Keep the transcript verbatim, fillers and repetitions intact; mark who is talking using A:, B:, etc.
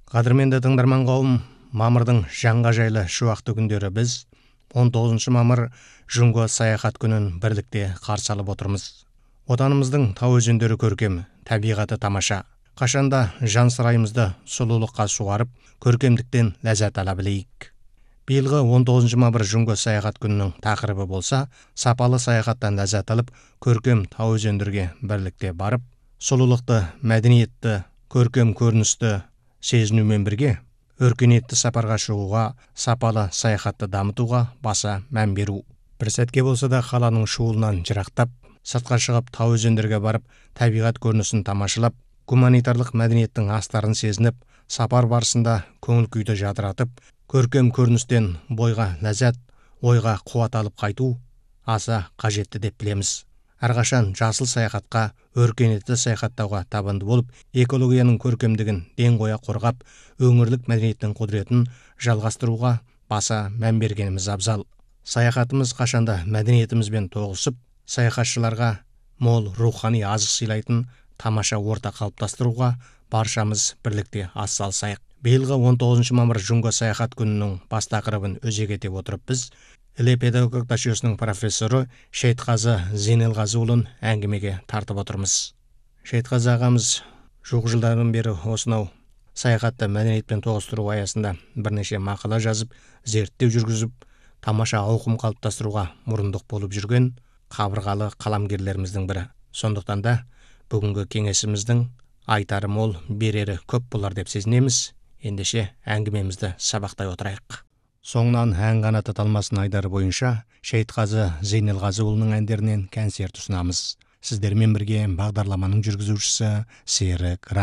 A: Қадірменді тыңдарман қауым, мамырдың жанға жайлы шуақты күндері біз он тоғызыншы мамыр Жұңго саяхат күнін бірлікте қарсы алып отырмыз. Отанымыздың тау өзендері көркем, табиғаты тамаша. Қашанда жан сарайымызды сұлулыққа суарып, көркемдіктен ләззат ала білейік. Биылғы он тоғызыншы мамыр Жұңго саяхат күнінің тақырыбы болса, сапалы саяхаттан ләззат алып, көркем тау өзендерге бірлікте барып, сұлулықты, мәдениетті, көркем көріністі сезінумен бірге, өркениетті сапарға шығуға, сапалы саяхатты дамытуға баса мән беру. Бір сәтке болса да қаланың шуылынан жырақтап, сыртқа шығып тау өзендерге барып, табиғат көрінісін тамашалап, гуманитарлық мәдениеттің астарын сезініп, сапар барысында көңіл күйді жадыратып, көркем көріністен бойға ләззат, ойға қуат алып қайту аса қажетті деп білеміз. Әрқашан жасыл саяхатқа, өркениетті саяхаттауға табанды болып, экологияның көркемдігін ден қоя қорғап, өңірлік мәдениеттің құдіретін жалғастыруға баса мән бергеніміз абзал. Саяхатымыз қашанда мәдениетімізбен тоғысып, саяхатшыларға мол рухани азық сыйлайтын тамаша орта қалыптастыруға баршамыз бірлікте атсалысайық. Биылғы он тоғызыншы мамыр Жұңго саяхат күнінің бас тақырыбын өзек ете отырып біз Іле педагогика жүйесінің профессоры Шейтқазы Зейнелғазыұлын әңгімеге тартып отырмыз. Шейтқазы ағамыз жуық жылдардан бері осынау саяхатты мәдениетпен тоғыстыру аясында бірнеше мақала жазып, зерттеу жүргізіп, тамаша ауқым қалыптастыруға мұрындық болып жүрген қабырғалы қаламгерлеріміздің бірі. Сондықтан да бүгінгі кеңесіміздің айтары мол, берері көп болар деп сезінеміз. Ендеше әңгімемізді сабақтай отырайық. Соңынан ән қанаты талмасын айдары бойынша Шейтқазы Зейнелғазыұлының әндерінен концерт ұсынамыз. Сіздермен бірге бағдарламаның жүргізушісі Серік